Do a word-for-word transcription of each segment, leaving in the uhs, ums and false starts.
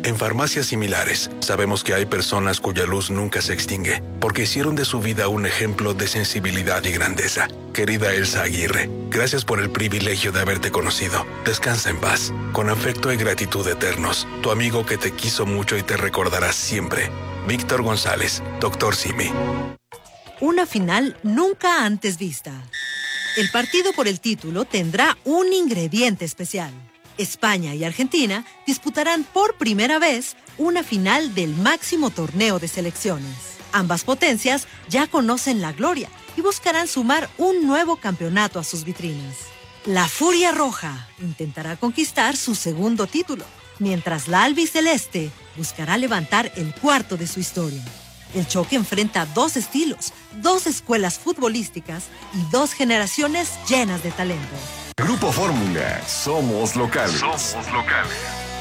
En farmacias similares, sabemos que hay personas cuya luz nunca se extingue, porque hicieron de su vida un ejemplo de sensibilidad y grandeza. Querida Elsa Aguirre, gracias por el privilegio de haberte conocido. Descansa en paz. Con afecto y gratitud eternos, tu amigo que te quiso mucho y te recordará siempre. Víctor González, doctor Simi. Una final nunca antes vista. El partido por el título tendrá un ingrediente especial. España y Argentina disputarán por primera vez una final del máximo torneo de selecciones. Ambas potencias ya conocen la gloria y buscarán sumar un nuevo campeonato a sus vitrinas. La Furia Roja intentará conquistar su segundo título, mientras la albiceleste buscará levantar el cuarto de su historia. El choque enfrenta dos estilos, dos escuelas futbolísticas y dos generaciones llenas de talento. Grupo Fórmula, somos locales. Somos locales.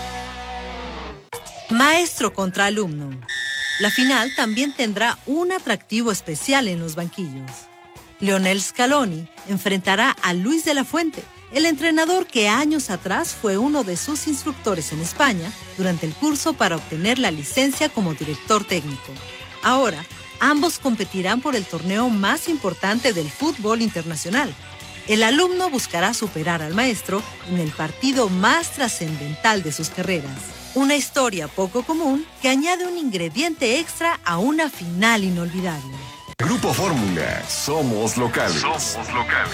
Maestro contra alumno. La final también tendrá un atractivo especial en los banquillos. Lionel Scaloni enfrentará a Luis de la Fuente, el entrenador que años atrás fue uno de sus instructores en España durante el curso para obtener la licencia como director técnico. Ahora, ambos competirán por el torneo más importante del fútbol internacional. El alumno buscará superar al maestro en el partido más trascendental de sus carreras. Una historia poco común que añade un ingrediente extra a una final inolvidable. Grupo Fórmula, somos locales. Somos locales.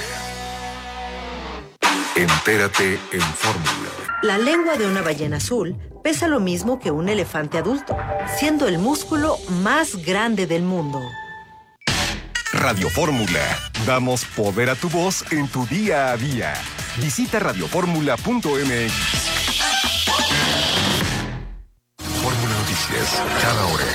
Entérate en Fórmula. La lengua de una ballena azul pesa lo mismo que un elefante adulto, siendo el músculo más grande del mundo. Radio Fórmula. Damos poder a tu voz en tu día a día. Visita radioformula punto m x. Fórmula Noticias, cada hora.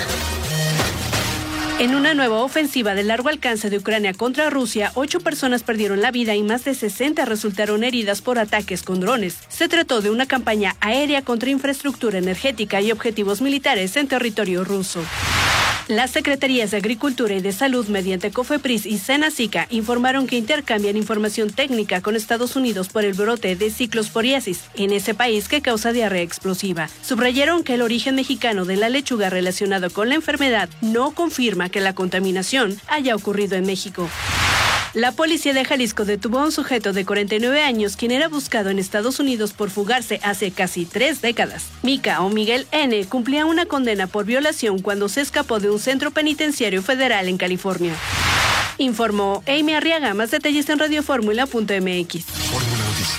En una nueva ofensiva de largo alcance de Ucrania contra Rusia, ocho personas perdieron la vida y más de sesenta resultaron heridas por ataques con drones. Se trató de una campaña aérea contra infraestructura energética y objetivos militares en territorio ruso. Las Secretarías de Agricultura y de Salud mediante COFEPRIS y SENASICA informaron que intercambian información técnica con Estados Unidos por el brote de ciclosporiasis en ese país que causa diarrea explosiva. Subrayaron que el origen mexicano de la lechuga relacionado con la enfermedad no confirma que la contaminación haya ocurrido en México. La policía de Jalisco detuvo a un sujeto de cuarenta y nueve años quien era buscado en Estados Unidos por fugarse hace casi tres décadas. Mica o Miguel N. cumplía una condena por violación cuando se escapó de un centro penitenciario federal en California. Informó Amy Arriaga. Más detalles en radioformula punto m x.